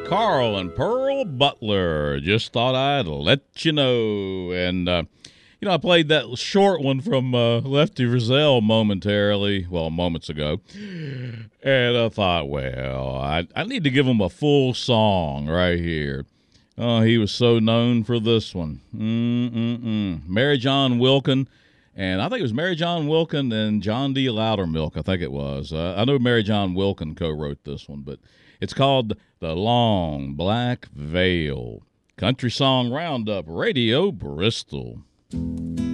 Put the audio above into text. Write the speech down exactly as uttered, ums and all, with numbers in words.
Carl and Pearl Butler. Just thought I'd let you know. And, uh, you know, I played that short one from uh, Lefty Frizzell momentarily, well, moments ago. And I thought, well, I, I need to give him a full song right here. Oh, he was so known for this one. Mm-mm-mm. Mary John Wilkin. And I think it was Mary John Wilkin and John D. Loudermilk, I think it was. Uh, I know Mary John Wilkin co-wrote this one, but it's called The Long Black Veil. Country Song Roundup, Radio Bristol.